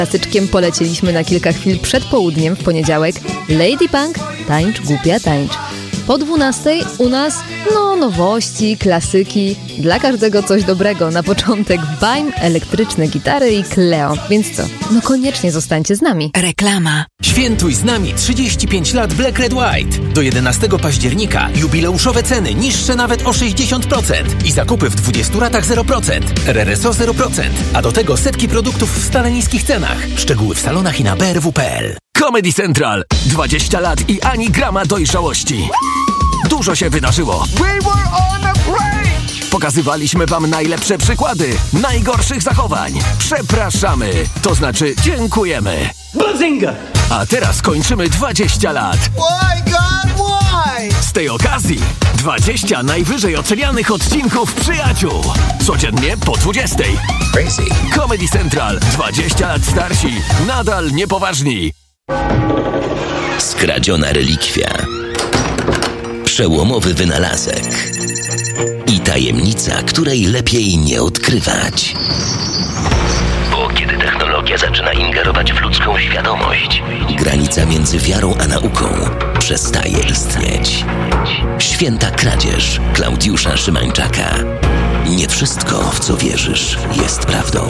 Klasyczkiem polecieliśmy na kilka chwil przed południem w poniedziałek Lady Punk, Tańcz, głupia, tańcz. Po 12 u nas, nowości, klasyki. Dla każdego coś dobrego. Na początek Baim, elektryczne gitary i Cleo. Więc co? Koniecznie zostańcie z nami. Reklama. Świętuj z nami 35 lat Black Red White. Do 11 października jubileuszowe ceny niższe nawet o 60% i zakupy w 20 ratach 0%. RRSO 0%. A do tego setki produktów w stale niskich cenach. Szczegóły w salonach i na brw.pl. Comedy Central. 20 lat i ani grama dojrzałości. Dużo się wydarzyło. Pokazywaliśmy wam najlepsze przykłady najgorszych zachowań. Przepraszamy, to znaczy dziękujemy. Bazinga! A teraz kończymy 20 lat. Why, God, why? Z tej okazji 20 najwyżej ocenianych odcinków Przyjaciół. Codziennie po 20. Crazy. Comedy Central. 20 lat starsi. Nadal niepoważni. Skradziona relikwia. Przełomowy wynalazek. I tajemnica, której lepiej nie odkrywać. Bo kiedy technologia zaczyna ingerować w ludzką świadomość, granica między wiarą a nauką przestaje istnieć. Święta kradzież Klaudiusza Szymańczaka. Nie wszystko, w co wierzysz, jest prawdą.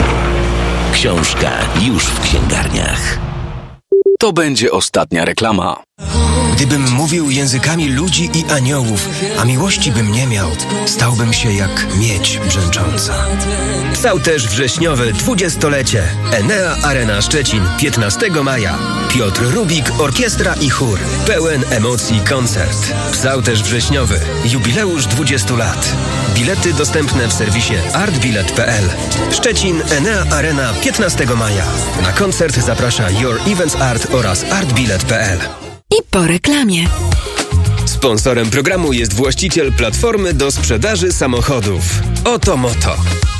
Książka już w księgarniach. To będzie ostatnia reklama. Gdybym mówił językami ludzi i aniołów, a miłości bym nie miał, stałbym się jak miedź brzęcząca. Psałterz wrześniowy 20-lecie. Enea Arena Szczecin 15 maja. Piotr Rubik, orkiestra i chór. Pełen emocji koncert. Psałterz wrześniowy. Jubileusz 20 lat. Bilety dostępne w serwisie artbilet.pl. Szczecin Enea Arena 15 maja. Na koncert zaprasza Your Events Art oraz artbilet.pl. I po reklamie. Sponsorem programu jest właściciel platformy do sprzedaży samochodów. Oto Moto.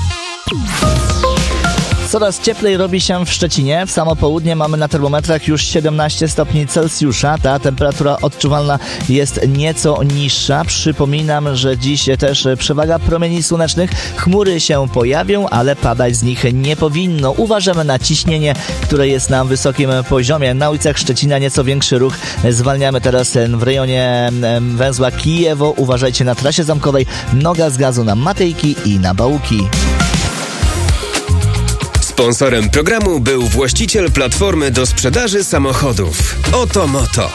Coraz cieplej robi się w Szczecinie. W samo południe mamy na termometrach już 17 stopni Celsjusza. Ta temperatura odczuwalna jest nieco niższa. Przypominam, że dziś też przewaga promieni słonecznych. Chmury się pojawią, ale padać z nich nie powinno. Uważamy na ciśnienie, które jest na wysokim poziomie. Na ulicach Szczecina nieco większy ruch. Zwalniamy teraz w rejonie węzła Kijewo. Uważajcie na trasie zamkowej. Noga z gazu na Matejki i na Bałuki. Sponsorem programu był właściciel platformy do sprzedaży samochodów. Oto Moto.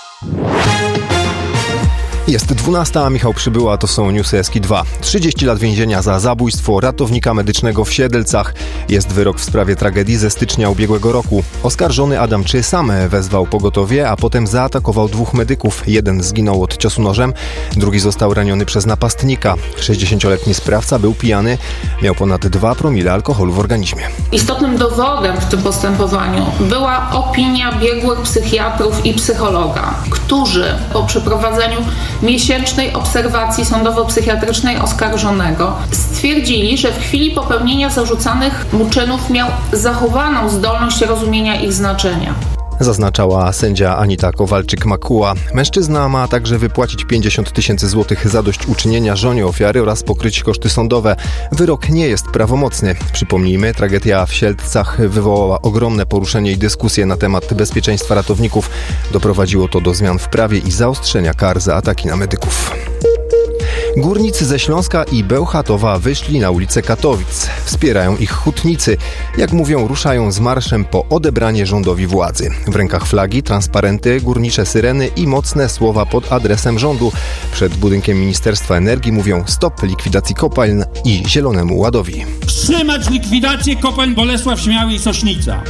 Jest 12, a Michał Przybyła, to są newsy Eski 2. 30 lat więzienia za zabójstwo ratownika medycznego w Siedlcach. Jest wyrok w sprawie tragedii ze stycznia ubiegłego roku. Oskarżony Adam Czy sam wezwał pogotowie, a potem zaatakował 2 medyków. Jeden zginął od ciosu nożem, drugi został raniony przez napastnika. 60-letni sprawca był pijany, miał ponad 2 promile alkoholu w organizmie. Istotnym dowodem w tym postępowaniu była opinia biegłych psychiatrów i psychologa, którzy po przeprowadzeniu miesięcznej obserwacji sądowo-psychiatrycznej oskarżonego stwierdzili, że w chwili popełnienia zarzucanych mu czynów miał zachowaną zdolność rozumienia ich znaczenia. Zaznaczała sędzia Anita Kowalczyk-Makuła. Mężczyzna ma także wypłacić 50 000 złotych zadośćuczynienia żonie ofiary oraz pokryć koszty sądowe. Wyrok nie jest prawomocny. Przypomnijmy, tragedia w Siedlcach wywołała ogromne poruszenie i dyskusję na temat bezpieczeństwa ratowników. Doprowadziło to do zmian w prawie i zaostrzenia kar za ataki na medyków. Górnicy ze Śląska i Bełchatowa wyszli na ulicę Katowic. Wspierają ich hutnicy. Jak mówią, ruszają z marszem po odebranie rządowi władzy. W rękach flagi, transparenty, górnicze syreny i mocne słowa pod adresem rządu. Przed budynkiem Ministerstwa Energii mówią stop likwidacji kopalń i Zielonemu Ładowi. Wstrzymać likwidację kopalń Bolesław, Śmiały i Sośnica.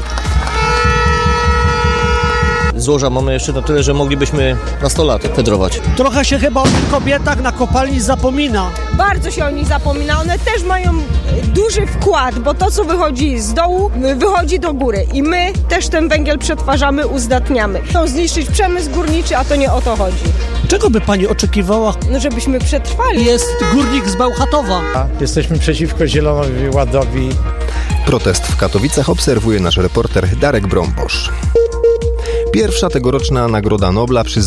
Złoża mamy jeszcze na tyle, że moglibyśmy na 100 lat fedrować. Trochę się chyba o tych kobietach na kopalni zapomina. Bardzo się o nich zapomina. One też mają duży wkład, bo to, co wychodzi z dołu, wychodzi do góry. I my też ten węgiel przetwarzamy, uzdatniamy. Chcą zniszczyć przemysł górniczy, a to nie o to chodzi. Czego by pani oczekiwała? No, żebyśmy przetrwali. Jest górnik z Bełchatowa. Jesteśmy przeciwko Zielonowi Ładowi. Protest w Katowicach obserwuje nasz reporter Darek Brąbosz. Pierwsza tegoroczna Nagroda Nobla przyznana